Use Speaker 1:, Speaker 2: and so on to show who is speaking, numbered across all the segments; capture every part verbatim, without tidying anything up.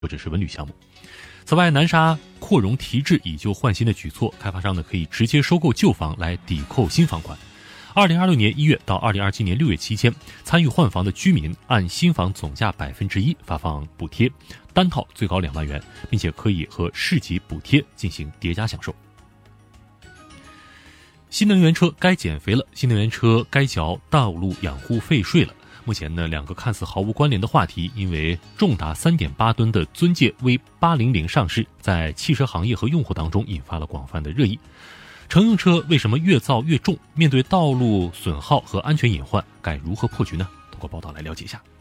Speaker 1: 或者是文旅项目。此外，南沙扩容提质以旧换新的举措，开发商呢可以直接收购旧房来抵扣新房款。二零二六年一月到二零二七年六月期间，参与换房的居民按新房总价百分之一发放补贴，单套最高两万元，并且可以和市级补贴进行叠加享受。新能源车该减肥了，新能源车该缴道路养护费税了。目前呢，两个看似毫无关联的话题，因为重达 三点八 吨的尊界 V 八零零 上市，在汽车行业和用户当中引发了广泛的热议。乘用车为什么越造越重？面对道路损耗和安全隐患，该如何破局呢？通过报道来了解一下。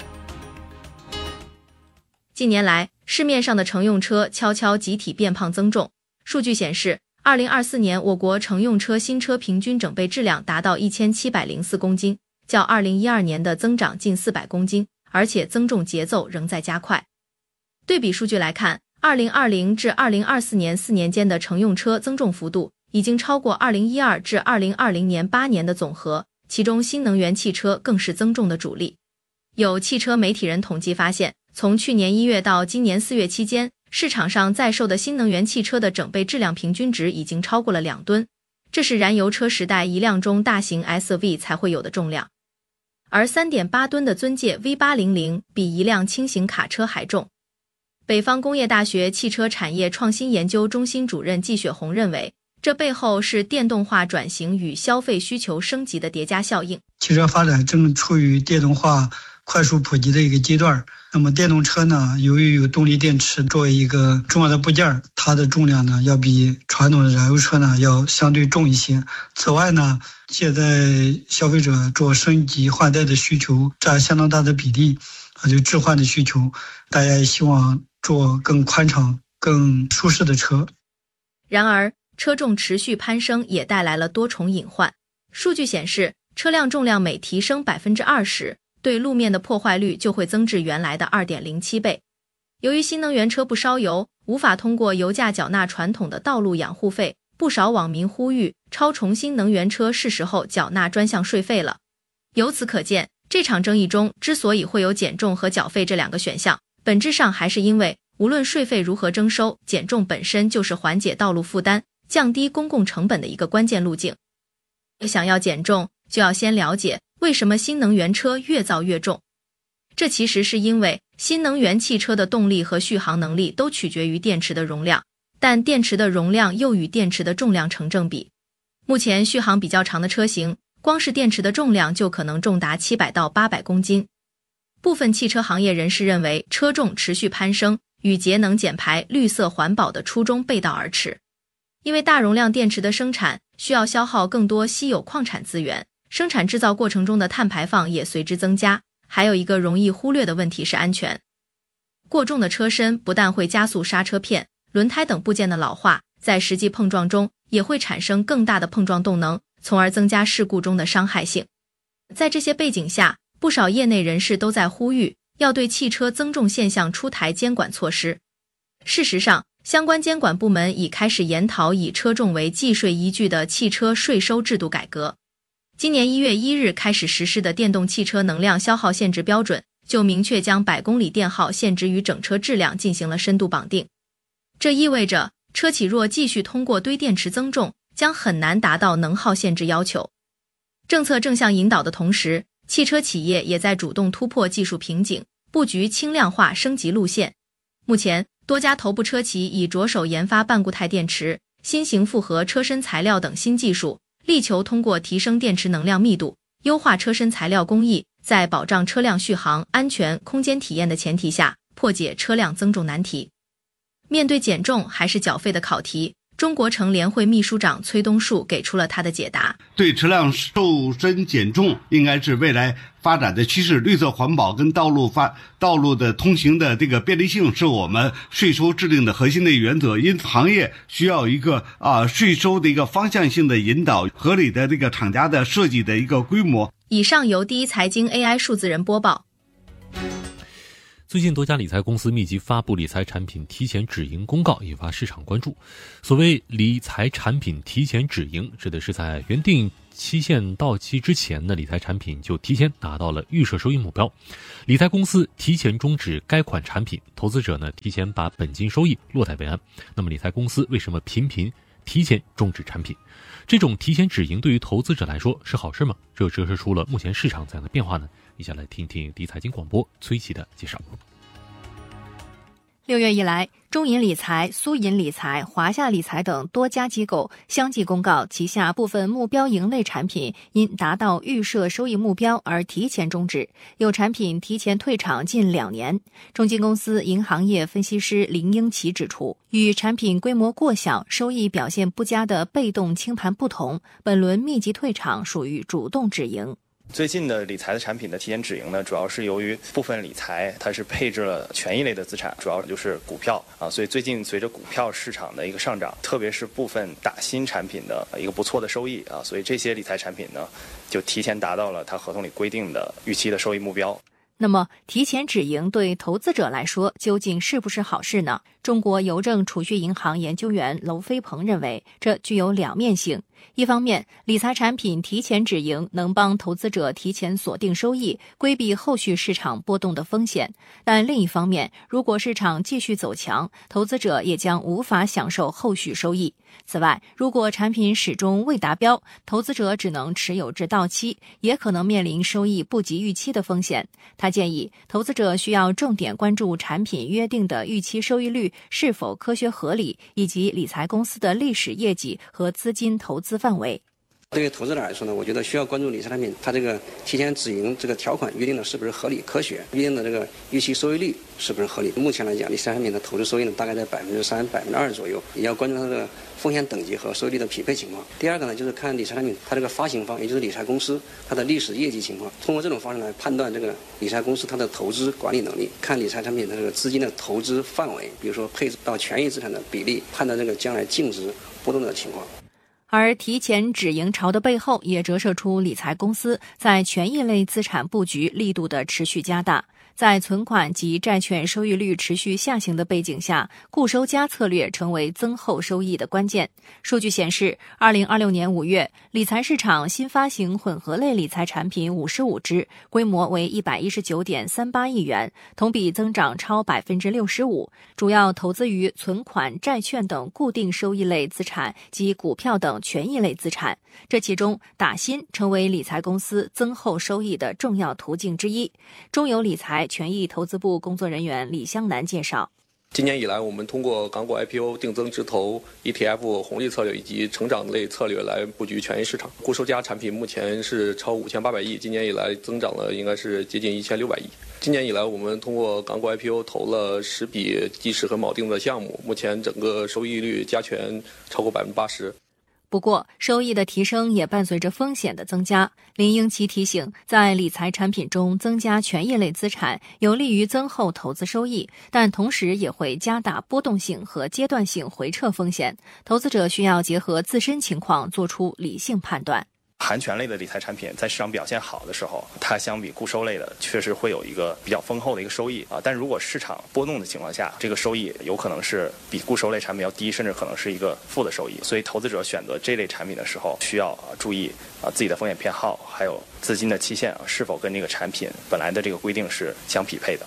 Speaker 2: 近年来，市面上的乘用车悄悄集体变胖增重。数据显示，二零二四年我国乘用车新车平均整备质量达到一千七百零四公斤，较二零一二年的增长近四百公斤，而且增重节奏仍在加快。对比数据来看，二零二零至二零二四年四年间的乘用车增重幅度已经超过二零一二至二零二零年八年的总和，其中新能源汽车更是增重的主力。有汽车媒体人统计发现，从去年一月到今年四月期间，市场上在售的新能源汽车的整备质量平均值已经超过了两吨，这是燃油车时代一辆中大型 S U V 才会有的重量。而 三点八 吨的尊界 V 八零零 比一辆轻型卡车还重。北方工业大学汽车产业创新研究中心主任季雪红认为，这背后是电动化转型与消费需求升级的叠加效应。
Speaker 3: 汽车发展正处于电动化快速普及的一个阶段，那么电动车呢，由于有动力电池作为一个重要的部件，它的重量呢要比传统的燃油车呢要相对重一些。此外呢，现在消费者做升级换代的需求占相当大的比例，啊，就置换的需求，大家也希望做更宽敞、更舒适的车。
Speaker 2: 然而，车重持续攀升也带来了多重隐患。数据显示，车辆重量每提升 百分之二十， 对路面的破坏率就会增至原来的 二点零七 倍。由于新能源车不烧油，无法通过油价缴纳传统的道路养护费，不少网民呼吁超重新能源车是时候缴纳专项税费了。由此可见，这场争议中之所以会有减重和缴费这两个选项，本质上还是因为无论税费如何征收，减重本身就是缓解道路负担、降低公共成本的一个关键路径。想要减重，就要先了解为什么新能源车越造越重。这其实是因为新能源汽车的动力和续航能力都取决于电池的容量，但电池的容量又与电池的重量成正比。目前续航比较长的车型，光是电池的重量就可能重达七百到八百公斤。部分汽车行业人士认为，车重持续攀升与节能减排、绿色环保的初衷背道而驰。因为大容量电池的生产需要消耗更多稀有矿产资源，生产制造过程中的碳排放也随之增加。还有一个容易忽略的问题是安全。过重的车身不但会加速刹车片、轮胎等部件的老化，在实际碰撞中也会产生更大的碰撞动能，从而增加事故中的伤害性。在这些背景下，不少业内人士都在呼吁要对汽车增重现象出台监管措施。事实上，相关监管部门已开始研讨以车重为计税依据的汽车税收制度改革。今年一月一日开始实施的电动汽车能量消耗限制标准，就明确将百公里电耗限值与整车质量进行了深度绑定。这意味着，车企若继续通过堆电池增重，将很难达到能耗限制要求。政策正向引导的同时，汽车企业也在主动突破技术瓶颈，布局轻量化升级路线。目前，多家头部车企已着手研发半固态电池、新型复合车身材料等新技术，力求通过提升电池能量密度、优化车身材料工艺，在保障车辆续航、安全、空间体验的前提下，破解车辆增重难题。面对减重还是缴费的考题，中国乘联会秘书长崔东树给出了他的解答。
Speaker 4: 对车辆瘦身减重应该是未来发展的趋势，绿色环保跟道路发道路的通行的这个便利性是我们税收制定的核心的原则，因此行业需要一个啊税收的一个方向性的引导，合理的这个厂家的设计的一个规模。
Speaker 2: 以上由第一财经 A I 数字人播报。
Speaker 1: 最近多家理财公司密集发布理财产品提前止盈公告，引发市场关注。所谓理财产品提前止盈，指的是在原定期限到期之前呢，理财产品就提前达到了预设收益目标。理财公司提前终止该款产品，投资者呢提前把本金收益落袋为安。那么理财公司为什么频频提前终止产品？这种提前止盈对于投资者来说是好事吗？这折射出了目前市场怎样的变化呢？一起来听听第一财经广播崔琦的介绍。
Speaker 2: 六月以来，中银理财、苏银理财、华夏理财等多家机构相继公告，旗下部分目标盈类产品因达到预设收益目标而提前终止，有产品提前退场近两年。中金公司银行业分析师林英奇指出，与产品规模过小、收益表现不佳的被动清盘不同，本轮密集退场属于主动止盈。
Speaker 5: 最近的理财的产品的提前止盈呢，主要是由于部分理财它是配置了权益类的资产，主要就是股票啊，所以最近随着股票市场的一个上涨，特别是部分打新产品的一个不错的收益啊，所以这些理财产品呢就提前达到了它合同里规定的预期的收益目标。
Speaker 2: 那么提前止盈对投资者来说究竟是不是好事呢？中国邮政储蓄银行研究员娄飞鹏认为，这具有两面性。一方面，理财产品提前止盈能帮投资者提前锁定收益，规避后续市场波动的风险。但另一方面，如果市场继续走强，投资者也将无法享受后续收益。此外，如果产品始终未达标，投资者只能持有至到期，也可能面临收益不及预期的风险。他建议，投资者需要重点关注产品约定的预期收益率是否科学合理，以及理财公司的历史业绩和资金投资范围。
Speaker 6: 对于投资者来说呢，我觉得需要关注理财产品它这个提前止盈这个条款约定的是不是合理科学，约定的这个预期收益率是不是合理。目前来讲，理财产品的投资收益呢大概在百分之三、百分之二左右，也要关注它的风险等级和收益率的匹配情况。第二个呢，就是看理财产品它这个发行方，也就是理财公司它的历史业绩情况，通过这种方式来判断这个理财公司它的投资管理能力，看理财产品的这个资金的投资范围，比如说配置到权益资产的比例，判断这个将来净值波动的情况。
Speaker 2: 而提前止盈潮的背后，也折射出理财公司在权益类资产布局力度的持续加大。在存款及债券收益率持续下行的背景下，固收加策略成为增厚收益的关键。数据显示，二零二六年五月，理财市场新发行混合类理财产品五十五只，规模为一百一十九点三八亿元，同比增长超百分之六十五，主要投资于存款、债券等固定收益类资产及股票等权益类资产。这其中，打新成为理财公司增厚收益的重要途径之一。中邮理财权益投资部工作人员李香南介绍，
Speaker 7: 今年以来，我们通过港股 I P O、定增直投、E T F、红利策略以及成长类策略来布局权益市场。固收加产品目前是超五千八百亿，今年以来增长了应该是接近一千六百亿。今年以来，我们通过港股 I P O 投了十笔基石和锚定的项目，目前整个收益率加权超过百分之八十。
Speaker 2: 不过，收益的提升也伴随着风险的增加。林英奇提醒，在理财产品中增加权益类资产，有利于增厚投资收益，但同时也会加大波动性和阶段性回撤风险。投资者需要结合自身情况做出理性判断。
Speaker 5: 含权类的理财产品在市场表现好的时候，它相比固收类的确实会有一个比较丰厚的一个收益啊。但如果市场波动的情况下，这个收益有可能是比固收类产品要低，甚至可能是一个负的收益。所以投资者选择这类产品的时候，需要注意啊自己的风险偏好，还有资金的期限啊是否跟这个产品本来的这个规定是相匹配的。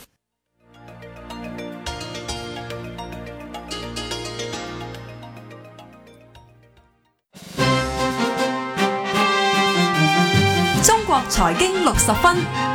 Speaker 8: 中國財經六十分。